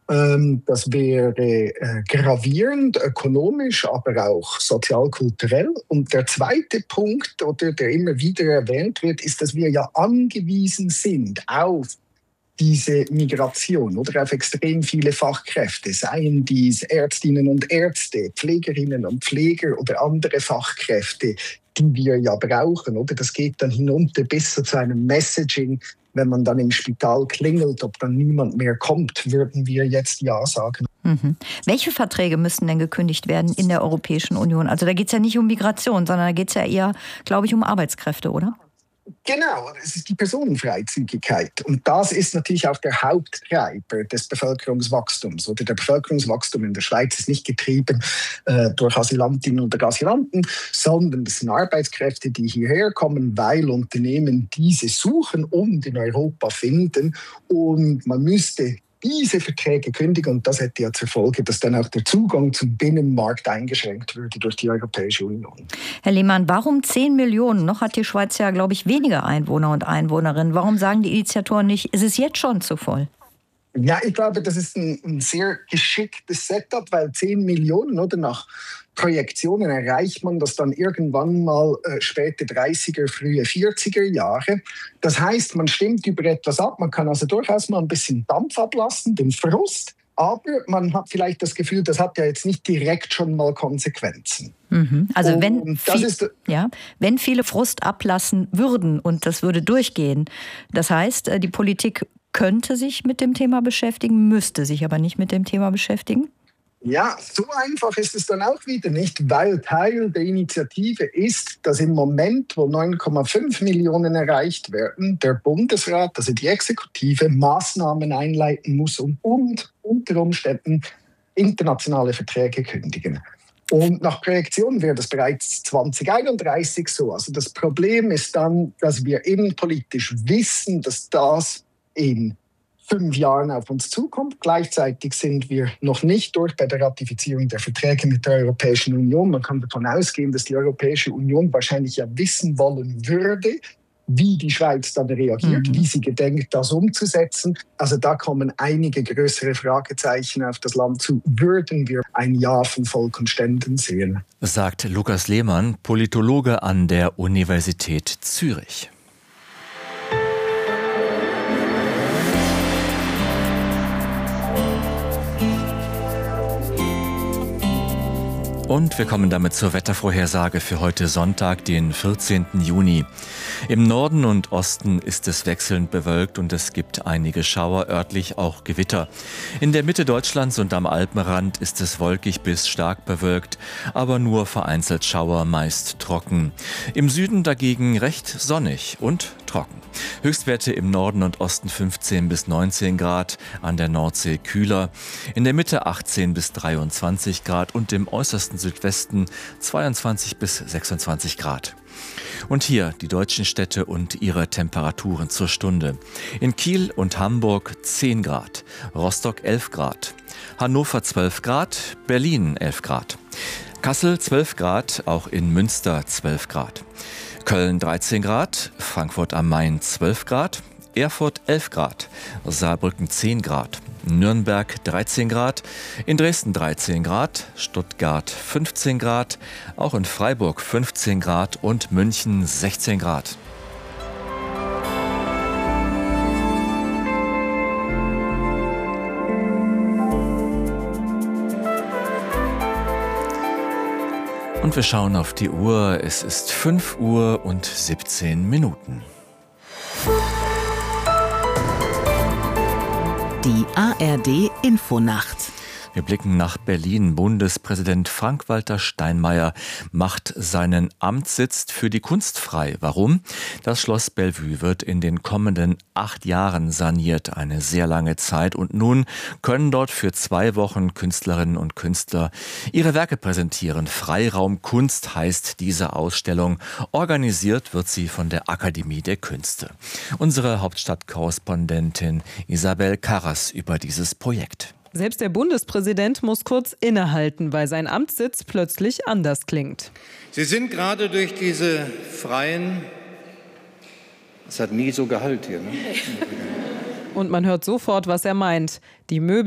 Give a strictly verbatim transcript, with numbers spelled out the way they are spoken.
Ähm, das wäre äh, gravierend, ökonomisch, aber auch sozial-kulturell. Und der zweite Punkt, oder, der immer wieder erwähnt wird, ist, dass wir ja angewiesen sind auf diese Migration oder auf extrem viele Fachkräfte, seien dies Ärztinnen und Ärzte, Pflegerinnen und Pfleger oder andere Fachkräfte, die wir ja brauchen. Oder das geht dann hinunter bis zu einem Messaging. Wenn man dann im Spital klingelt, ob dann niemand mehr kommt, würden wir jetzt Ja sagen. Mhm. Welche Verträge müssen denn gekündigt werden in der Europäischen Union? Also da geht es ja nicht um Migration, sondern da geht es ja eher, glaube ich, um Arbeitskräfte, oder? Genau, es ist die Personenfreizügigkeit. Und das ist natürlich auch der Haupttreiber des Bevölkerungswachstums. Oder der Bevölkerungswachstum in der Schweiz ist nicht getrieben äh, durch Asylantinnen und Asylanten, sondern das sind Arbeitskräfte, die hierher kommen, weil Unternehmen diese suchen und in Europa finden. Und man müsste diese Verträge kündigen, und das hätte ja zur Folge, dass dann auch der Zugang zum Binnenmarkt eingeschränkt würde durch die Europäische Union. Herr Lehmann, warum zehn Millionen? Noch hat die Schweiz ja, glaube ich, weniger Einwohner und Einwohnerinnen. Warum sagen die Initiatoren nicht, ist es jetzt schon zu voll? Ja, ich glaube, das ist ein, ein sehr geschicktes Setup, weil zehn Millionen oder nach Projektionen erreicht man das dann irgendwann mal äh, späte dreißiger, frühe vierziger Jahre. Das heißt, man stimmt über etwas ab, man kann also durchaus mal ein bisschen Dampf ablassen, den Frust, aber man hat vielleicht das Gefühl, das hat ja jetzt nicht direkt schon mal Konsequenzen. Mhm. Also wenn, und das viel, ist, ja, wenn viele Frust ablassen würden und das würde durchgehen, das heißt, die Politik könnte sich mit dem Thema beschäftigen, müsste sich aber nicht mit dem Thema beschäftigen? Ja, so einfach ist es dann auch wieder nicht, weil Teil der Initiative ist, dass im Moment, wo neun Komma fünf Millionen erreicht werden, der Bundesrat, also die Exekutive, Maßnahmen einleiten muss und, und unter Umständen internationale Verträge kündigen. Und nach Projektion wäre das bereits zwanzig einunddreißig so. Also das Problem ist dann, dass wir innenpolitisch wissen, dass das in fünf Jahren auf uns zukommt. Gleichzeitig sind wir noch nicht durch bei der Ratifizierung der Verträge mit der Europäischen Union. Man kann davon ausgehen, dass die Europäische Union wahrscheinlich ja wissen wollen würde, wie die Schweiz dann reagiert, mhm. wie sie gedenkt, das umzusetzen. Also da kommen einige größere Fragezeichen auf das Land zu. Würden wir ein Ja von Volk und Ständen sehen? Sagt Lukas Lehmann, Politologe an der Universität Zürich. Und wir kommen damit zur Wettervorhersage für heute Sonntag, den vierzehnten Juni. Im Norden und Osten ist es wechselnd bewölkt und es gibt einige Schauer, örtlich auch Gewitter. In der Mitte Deutschlands und am Alpenrand ist es wolkig bis stark bewölkt, aber nur vereinzelt Schauer, meist trocken. Im Süden dagegen recht sonnig und trocken. Höchstwerte im Norden und Osten fünfzehn bis neunzehn Grad, an der Nordsee kühler. In der Mitte achtzehn bis dreiundzwanzig Grad und im äußersten Südwesten zweiundzwanzig bis sechsundzwanzig Grad. Und hier die deutschen Städte und ihre Temperaturen zur Stunde. In Kiel und Hamburg zehn Grad, Rostock elf Grad, Hannover zwölf Grad, Berlin elf Grad, Kassel zwölf Grad, auch in Münster zwölf Grad. Köln dreizehn Grad, Frankfurt am Main zwölf Grad, Erfurt elf Grad, Saarbrücken zehn Grad, Nürnberg dreizehn Grad, in Dresden dreizehn Grad, Stuttgart fünfzehn Grad, auch in Freiburg fünfzehn Grad und München sechzehn Grad. Und wir schauen auf die Uhr. Es ist fünf Uhr und siebzehn Minuten. Die A R D-Infonacht. Wir blicken nach Berlin. Bundespräsident Frank-Walter Steinmeier macht seinen Amtssitz für die Kunst frei. Warum? Das Schloss Bellevue wird in den kommenden acht Jahren saniert. Eine sehr lange Zeit. Und nun können dort für zwei Wochen Künstlerinnen und Künstler ihre Werke präsentieren. Freiraum Kunst heißt diese Ausstellung. Organisiert wird sie von der Akademie der Künste. Unsere Hauptstadtkorrespondentin Isabel Karras über dieses Projekt. Selbst der Bundespräsident muss kurz innehalten, weil sein Amtssitz plötzlich anders klingt. Sie sind gerade durch diese freien... Es hat nie so Gehalt hier, ne? Und man hört sofort, was er meint. Die Möbel